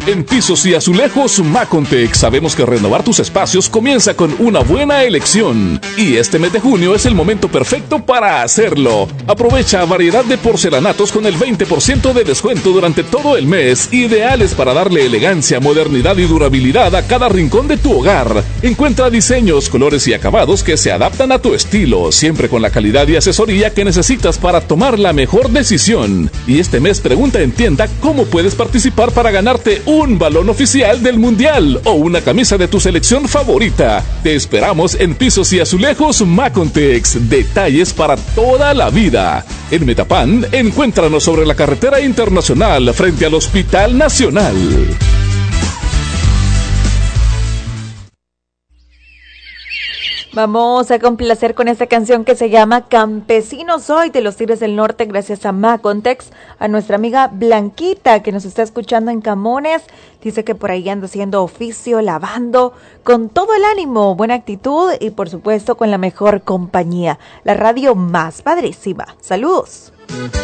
En Pisos y Azulejos Macontex sabemos que renovar tus espacios comienza con una buena elección. Y este mes de junio es el momento perfecto para hacerlo. Aprovecha variedad de porcelanatos con el 20% de descuento durante todo el mes, ideales para darle elegancia, modernidad y durabilidad a cada rincón de tu hogar. Encuentra diseños, colores y acabados que se adaptan a tu estilo, siempre con la calidad y asesoría que necesitas para tomar la mejor decisión. Y este mes pregunta en tienda cómo puedes participar para ganarte un balón oficial del Mundial o una camisa de tu selección favorita. Te esperamos en Pisos y Azulejos Macontex. Detalles para toda la vida. En Metapán, encuéntranos sobre la carretera internacional frente al Hospital Nacional. Vamos a complacer con esta canción que se llama Campesino Soy de los Tigres del Norte, gracias a Macontex, a nuestra amiga Blanquita que nos está escuchando en Camones. Dice que por ahí anda haciendo oficio, lavando, con todo el ánimo, buena actitud y por supuesto con la mejor compañía, la radio más padrísima. Saludos.